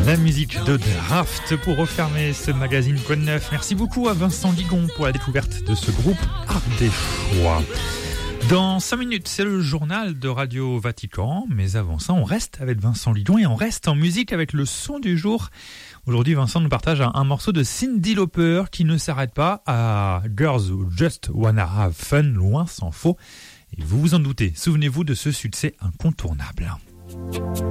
La musique de Draft pour refermer ce magazine Quoi de Neuf. Merci beaucoup à Vincent Ligon pour la découverte de ce groupe ardéchois. Dans 5 minutes, c'est le journal de Radio Vatican. Mais avant ça, on reste avec Vincent Ligon et on reste en musique avec le son du jour. Aujourd'hui, Vincent nous partage un morceau de Cyndi Lauper qui ne s'arrête pas à Girls Who Just Wanna Have Fun, loin s'en faut. Et vous vous en doutez, souvenez-vous de ce succès incontournable.